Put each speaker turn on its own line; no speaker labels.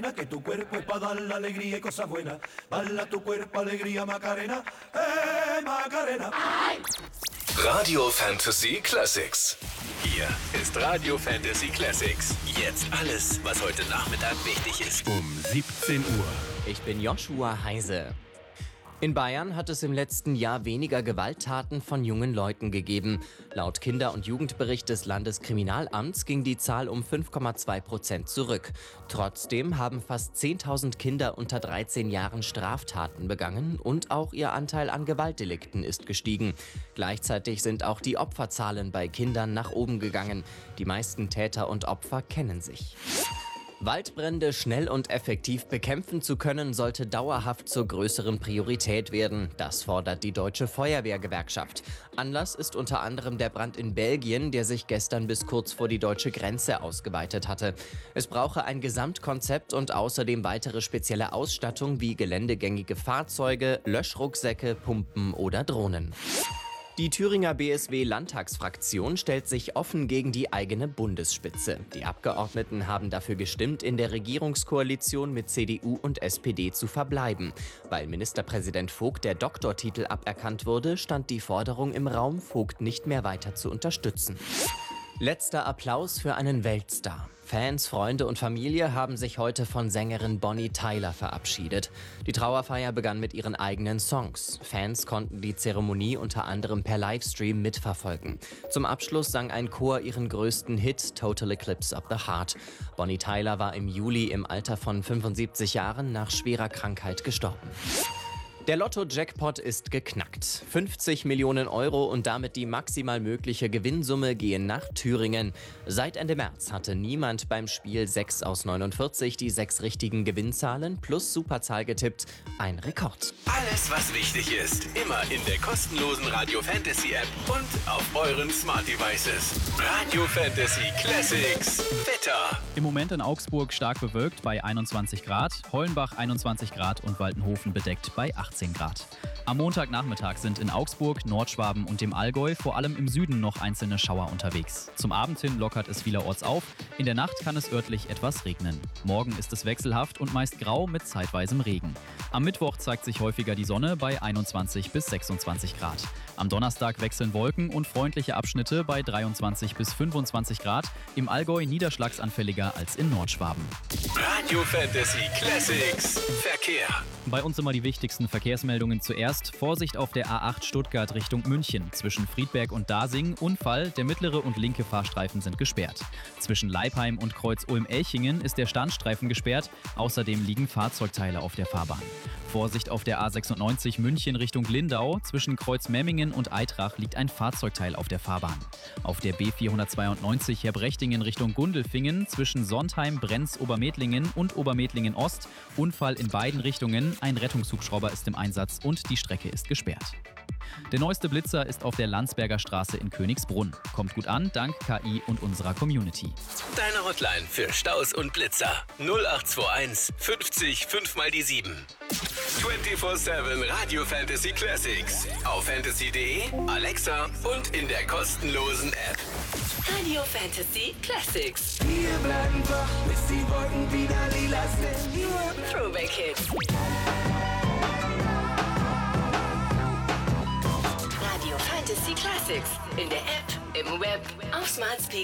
Que tu cuerpo es para dar la alegría y cosas buenas. Bala tu cuerpo, alegría, Macarena. Macarena.
Radio Fantasy Classics. Hier ist Radio Fantasy Classics. Jetzt alles, was heute Nachmittag wichtig ist.
Um 17 Uhr.
Ich bin Joshua Heise. In Bayern hat es im letzten Jahr weniger Gewalttaten von jungen Leuten gegeben. Laut Kinder- und Jugendbericht des Landeskriminalamts ging die Zahl um 5,2% zurück. Trotzdem haben fast 10.000 Kinder unter 13 Jahren Straftaten begangen und auch ihr Anteil an Gewaltdelikten ist gestiegen. Gleichzeitig sind auch die Opferzahlen bei Kindern nach oben gegangen. Die meisten Täter und Opfer kennen sich. Waldbrände schnell und effektiv bekämpfen zu können, sollte dauerhaft zur größeren Priorität werden. Das fordert die Deutsche Feuerwehrgewerkschaft. Anlass ist unter anderem der Brand in Belgien, der sich gestern bis kurz vor die deutsche Grenze ausgeweitet hatte. Es brauche ein Gesamtkonzept und außerdem weitere spezielle Ausstattung wie geländegängige Fahrzeuge, Löschrucksäcke, Pumpen oder Drohnen. Die Thüringer BSW-Landtagsfraktion stellt sich offen gegen die eigene Bundesspitze. Die Abgeordneten haben dafür gestimmt, in der Regierungskoalition mit CDU und SPD zu verbleiben. Weil Ministerpräsident Vogt der Doktortitel aberkannt wurde, stand die Forderung im Raum, Vogt nicht mehr weiter zu unterstützen. Letzter Applaus für einen Weltstar. Fans, Freunde und Familie haben sich heute von Sängerin Bonnie Tyler verabschiedet. Die Trauerfeier begann mit ihren eigenen Songs. Fans konnten die Zeremonie unter anderem per Livestream mitverfolgen. Zum Abschluss sang ein Chor ihren größten Hit Total Eclipse of the Heart. Bonnie Tyler war im Juli im Alter von 75 Jahren nach schwerer Krankheit gestorben. Der Lotto-Jackpot ist geknackt. 50 Millionen Euro und damit die maximal mögliche Gewinnsumme gehen nach Thüringen. Seit Ende März hatte niemand beim Spiel 6 aus 49 die 6 richtigen Gewinnzahlen plus Superzahl getippt. Ein Rekord.
Alles, was wichtig ist, immer in der kostenlosen Radio Fantasy App und auf euren Smart Devices. Radio Fantasy Classics. Wetter.
Im Moment in Augsburg stark bewölkt bei 21 Grad, Hollenbach 21 Grad und Waldenhofen bedeckt bei 18 Grad. Am Montagnachmittag sind in Augsburg, Nordschwaben und dem Allgäu vor allem im Süden noch einzelne Schauer unterwegs. Zum Abend hin lockert es vielerorts auf, in der Nacht kann es örtlich etwas regnen. Morgen ist es wechselhaft und meist grau mit zeitweisem Regen. Am Mittwoch zeigt sich häufiger die Sonne bei 21 bis 26 Grad. Am Donnerstag wechseln Wolken und freundliche Abschnitte bei 23 bis 25 Grad, im Allgäu niederschlagsanfälliger als in Nordschwaben.
Radio Fantasy Classics. Verkehr.
Bei uns immer die wichtigsten Verkehrsmeldungen zuerst. Vorsicht auf der A8 Stuttgart Richtung München. Zwischen Friedberg und Dasing Unfall, der mittlere und linke Fahrstreifen sind gesperrt. Zwischen Leipheim und Kreuz Ulm-Elchingen ist der Standstreifen gesperrt. Außerdem liegen Fahrzeugteile auf der Fahrbahn. Vorsicht auf der A96 München Richtung Lindau. Zwischen Kreuz Memmingen und Eitrach liegt ein Fahrzeugteil auf der Fahrbahn. Auf der B492 Herbrechtingen Richtung Gundelfingen zwischen Sontheim, Brenz, Obermedlingen und Obermedlingen Ost. Unfall in beiden Richtungen. Ein Rettungshubschrauber ist im Einsatz und die Strecke ist gesperrt. Der neueste Blitzer ist auf der Landsberger Straße in Königsbrunn. Kommt gut an, dank KI und unserer Community.
Deine Hotline für Staus und Blitzer 0821 50 5 mal die 7. 24/7 Radio Fantasy Classics. Auf fantasy.de, Alexa und in der kostenlosen App.
Radio Fantasy Classics.
Wir bleiben wach, bis die Wolken wieder lila sind.
Throwback Hits. Radio Fantasy Classics. In der App, im Web, auf Smart Speaker.